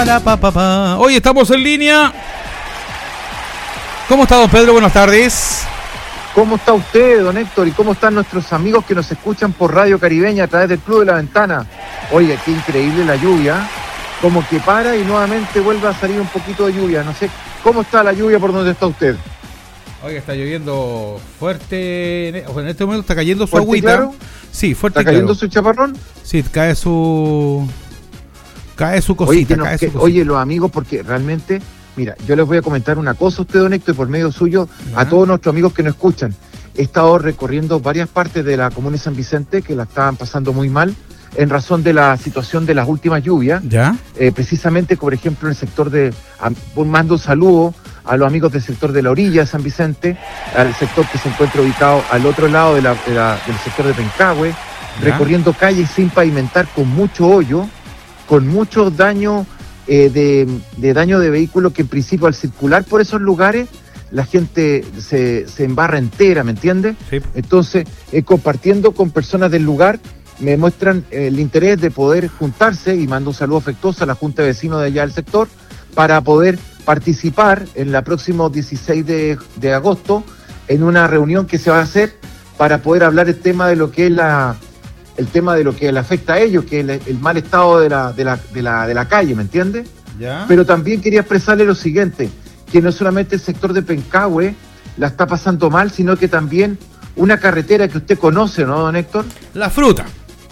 Hoy estamos en línea. ¿Cómo está, don Pedro? Buenas tardes. ¿Cómo está usted, don Héctor? ¿Y cómo están nuestros amigos que nos escuchan por Radio Caribeña a través del Club de la Ventana? Oye, qué increíble la lluvia. Como que para y nuevamente vuelve a salir un poquito de lluvia. No sé, ¿cómo está la lluvia por donde está usted? Oiga, está lloviendo fuerte. En este momento está cayendo su ¿Fuerte, agüita. claro? Sí, fuerte. ¿Está cayendo claro. su chaparrón? Sí, cae su cosita. Oye, los amigos, porque realmente, mira, yo les voy a comentar una cosa a usted, don Héctor, y por medio suyo, a todos nuestros amigos que nos escuchan. He estado recorriendo varias partes de la comuna de San Vicente que la estaban pasando muy mal en razón de la situación de las últimas lluvias. ¿Ya? Precisamente, por ejemplo, en el sector mando un saludo a los amigos del sector de la orilla de San Vicente, al sector que se encuentra ubicado al otro lado del sector de Pencahue, recorriendo calles sin pavimentar, con mucho hoyo, con muchos daños de daño de vehículos, que en principio al circular por esos lugares la gente se embarra entera, ¿me entiendes? Sí. Entonces, compartiendo con personas del lugar, me muestran el interés de poder juntarse, y mando un saludo afectuoso a la Junta de Vecinos de allá del sector, para poder participar en la próxima 16 de agosto en una reunión que se va a hacer para poder hablar el tema de lo que es el tema de lo que le afecta a ellos, que es el mal estado de la calle, ¿me entiendes? ¿Ya? Pero también quería expresarle lo siguiente, que no solamente el sector de Pencahue la está pasando mal, sino que también una carretera que usted conoce, ¿no, don Héctor? La Fruta.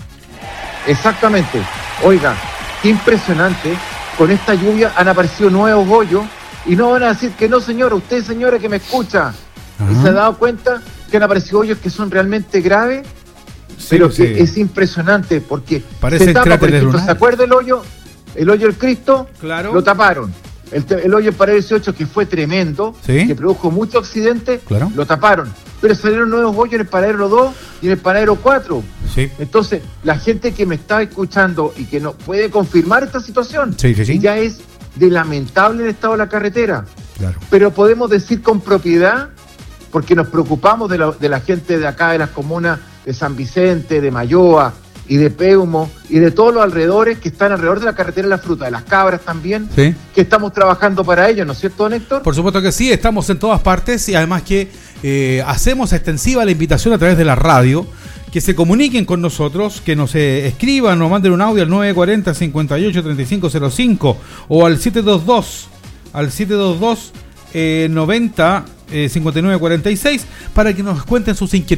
Exactamente. Oiga, qué impresionante. Con esta lluvia han aparecido nuevos hoyos, y no van a decir que no, señora, usted, señora, que me escucha. Ajá. Y se ha dado cuenta que han aparecido hoyos que son realmente graves, Sí, pero sí. que es impresionante, porque Parecen se tapa, por cráteres ejemplo, ¿se lunares. acuerda el hoyo del Cristo? Claro. Lo taparon. El hoyo en Paradero 18, que fue tremendo, Sí. que produjo mucho accidente, Claro. lo taparon. Pero salieron nuevos hoyos en el Paradero 2 y en el Paradero 4. Sí. Entonces, la gente que me está escuchando y que no puede confirmar esta situación, Sí. ya es de lamentable el estado de la carretera. Claro. Pero podemos decir con propiedad, porque nos preocupamos de la gente de acá, de las comunas de San Vicente, de Mayoa y de Peumo, y de todos los alrededores que están alrededor de la carretera de la Fruta, de las Cabras también, Sí. que estamos trabajando para ello, ¿no es cierto, don Héctor? Por supuesto que sí, estamos en todas partes, y además que hacemos extensiva la invitación a través de la radio, que se comuniquen con nosotros, que nos escriban, nos manden un audio al 940-58-3505 o al 722 90 5946 para que nos cuenten sus inquietudes.